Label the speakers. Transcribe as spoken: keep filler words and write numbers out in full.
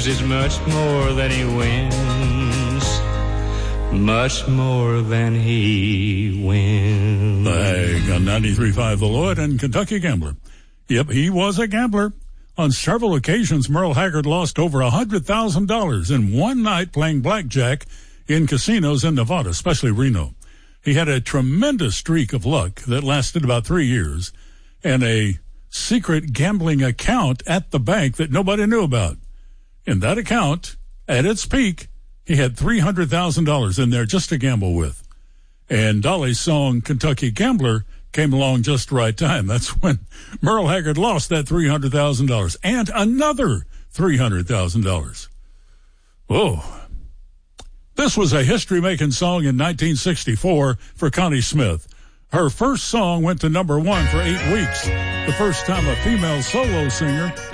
Speaker 1: loses much more than he wins. Much more than he wins.
Speaker 2: The Hag on ninety-three point five The Lloyd and Kentucky Gambler. Yep, he was a gambler. On several occasions, Merle Haggard lost over one hundred thousand dollars in one night playing blackjack in casinos in Nevada, especially Reno. He had a tremendous streak of luck that lasted about three years and a secret gambling account at the bank that nobody knew about. In that account, at its peak, he had three hundred thousand dollars in there just to gamble with. And Dolly's song, Kentucky Gambler, came along just the right time. That's when Merle Haggard lost that three hundred thousand dollars and another three hundred thousand dollars. Whoa. This was a history-making song in nineteen sixty-four for Connie Smith. Her first song went to number one for eight weeks, the first time a female solo singer